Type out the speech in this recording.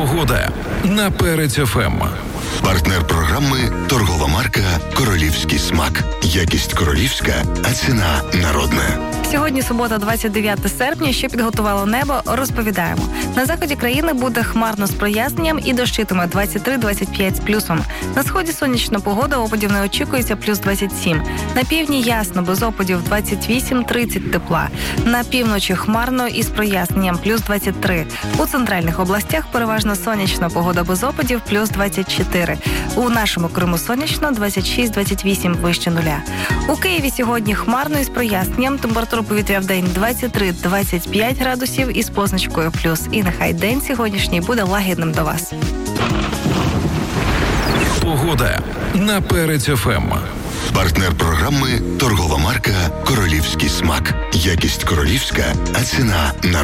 Погода на Перець ФМ. Партнер програми – торгова марка «Королівський смак». Якість королівська, а ціна народна. Сьогодні субота, 29 серпня. Що підготувало небо, розповідаємо. На заході країни буде хмарно з проясненням і дощитиме 23-25 з плюсом. На сході сонячна погода, опадів не очікується, плюс 27. На півдні ясно, без опадів 28-30 тепла. На півночі хмарно і з проясненням, плюс 23. У центральних областях переважно сонячна погода без опадів, плюс 24. У нашому Криму сонячно, 26-28 вище нуля. У Києві сьогодні хмарно і з проясненням, температура повітря в день 23-25 градусів із позначкою плюс. І нехай день сьогоднішній буде лагідним до вас. Погода на Перець ФМ. Партнер програми – торгова марка «Королівський смак». Якість королівська, а ціна народна.